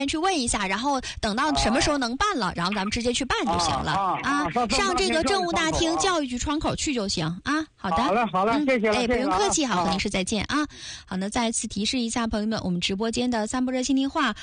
先去问一下，然后等到什么时候能办了，然后咱们直接去办就行了上这个政务大厅教育局窗口去就行啊。好的， 好了，谢谢了。 不用客气，好，和您说再见啊。好，那再次提示一下朋友们，我们直播间的3部热线电话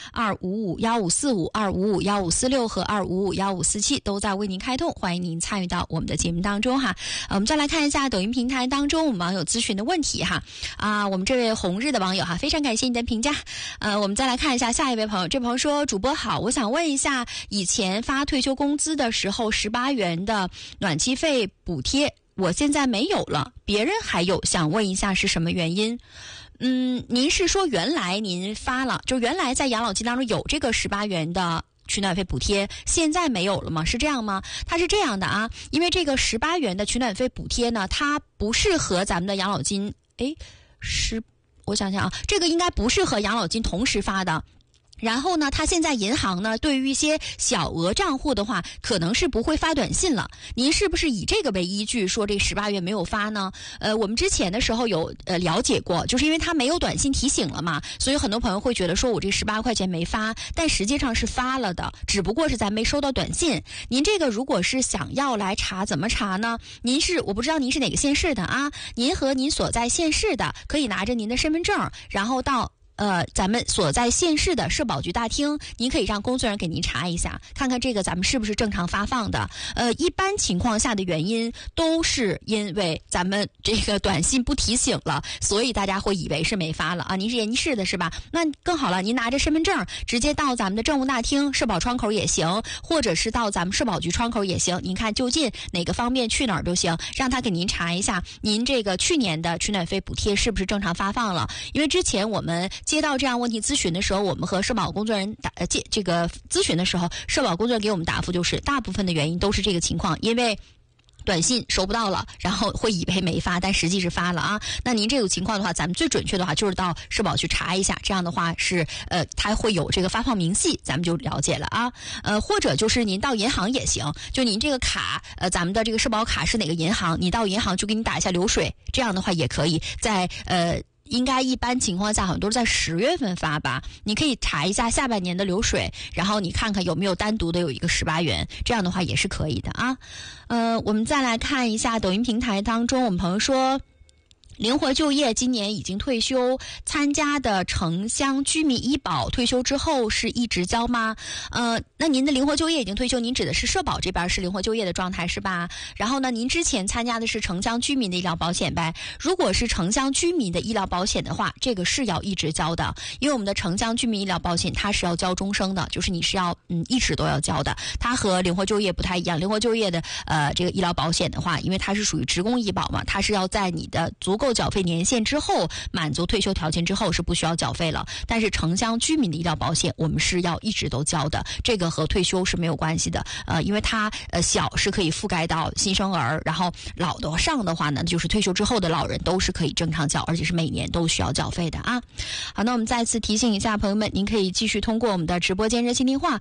2551545、2551546和2551547都在为您开通，欢迎您参与到我们的节目当中哈。我们再来看一下抖音平台当中我们网友咨询的问题哈。我们这位红日的网友哈，非常感谢你的评价。我们再来看一下下一位朋友，这朋友说：主播好，我想问一下，以前发退休工资的时候18元的暖气费补贴，我现在没有了，别人还有，想问一下是什么原因？您是说原来您发了，就原来在养老金当中有这个18元的取暖费补贴，现在没有了吗？是这样吗？它是这样的啊，因为这个18元的取暖费补贴呢，它不是和咱们的养老金，我想想啊，这个应该不是和养老金同时发的。然后呢，他现在银行呢，对于一些小额账户的话，可能是不会发短信了。您是不是以这个为依据说这18元没有发呢？我们之前的时候有了解过，就是因为他没有短信提醒了嘛，所以很多朋友会觉得说我这18块钱没发，但实际上是发了的，只不过是咱没收到短信。您这个如果是想要来查，怎么查呢？我不知道您是哪个县市的啊？您和您所在县市的可以拿着您的身份证，然后到咱们所在县市的社保局大厅，您可以让工作人员给您查一下，看看这个咱们是不是正常发放的。一般情况下的原因都是因为咱们这个短信不提醒了，所以大家会以为是没发了啊。您是延吉市的是吧？那更好了，您拿着身份证直接到咱们的政务大厅社保窗口也行，或者是到咱们社保局窗口也行，您看就近哪个方便去哪儿都行，让他给您查一下您这个去年的取暖费补贴是不是正常发放了。因为之前我们接到这样问题咨询的时候，我们和社保工作人员这个咨询的时候，社保工作人员给我们答复就是大部分的原因都是这个情况，因为短信收不到了，然后会以为没发，但实际是发了啊。那您这种情况的话，咱们最准确的话就是到社保去查一下，这样的话是它会有这个发放明细，咱们就了解了啊。或者就是您到银行也行，就您这个卡咱们的这个社保卡是哪个银行，你到银行就给你打一下流水，这样的话也可以在应该一般情况下好像都是在10月份发吧，你可以查一下下半年的流水，然后你看看有没有单独的有一个18元，这样的话也是可以的啊。我们再来看一下抖音平台当中，我们朋友说灵活就业今年已经退休，参加的城乡居民医保退休之后是一直交吗？那您的灵活就业已经退休，您指的是社保这边是灵活就业的状态是吧？然后呢，您之前参加的是城乡居民的医疗保险呗？如果是城乡居民的医疗保险的话，这个是要一直交的，因为我们的城乡居民医疗保险它是要交终生的，就是你是要一直都要交的。它和灵活就业不太一样，灵活就业的这个医疗保险的话，因为它是属于职工医保嘛，它是要在你的足够缴费年限之后，满足退休条件之后是不需要缴费了。但是城乡居民的医疗保险我们是要一直都交的，这个和退休是没有关系的。因为它小是可以覆盖到新生儿，然后老的上的话呢，就是退休之后的老人都是可以正常缴，而且是每年都需要缴费的啊。好，那我们再次提醒一下朋友们，您可以继续通过我们的直播间热线电话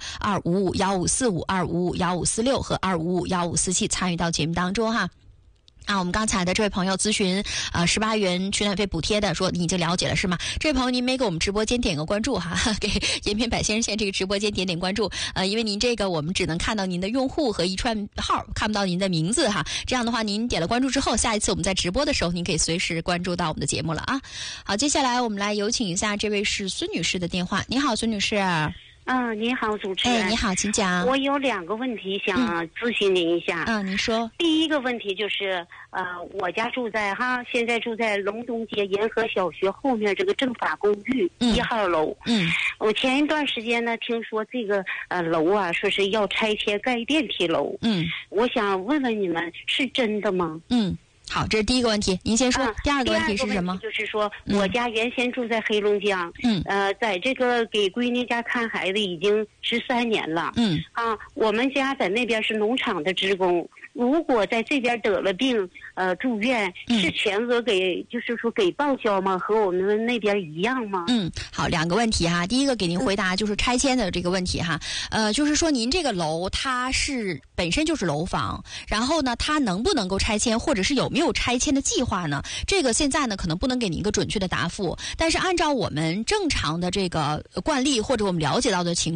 2551545、2551546和2551547参与到节目当中哈。我们刚才的这位朋友咨询18元取暖费补贴的，说你已经了解了是吗？这位朋友您没给我们直播间点个关注哈，给延平百先生线这个直播间点关注，因为您这个我们只能看到您的用户和一串号，看不到您的名字哈。这样的话您点了关注之后，下一次我们在直播的时候您可以随时关注到我们的节目了啊。好，接下来我们来有请一下这位是孙女士的电话。你好，孙女士。 你好，主持人。 你好，请讲。 我有2个问题想咨询您一下。 您说。 第一个问题就是，我家现在住在龙东街沿河小学后面这个政法公寓1号楼。我前一段时间呢，听说这个楼啊，说是要拆迁盖电梯楼。我想问问你们，是真的吗？ 好，这是第一个问题，您先说。第二个问题是什么？ 就是说，我家原先住在黑龙江，在这个给闺女家看孩子已经13年了。我们家在那边是农场的职工， 如果在这边得了病，住院，是全额给，就是说给报销吗？和我们那边一样吗？ 好，2个问题哈。第一个给您回答就是拆迁的这个问题哈。就是说您这个楼它是本身就是楼房，然后呢，它能不能够拆迁，或者是有没有拆迁的计划呢？这个现在呢可能不能给您一个准确的答复，但是按照我们正常的这个惯例或者我们了解到的情况。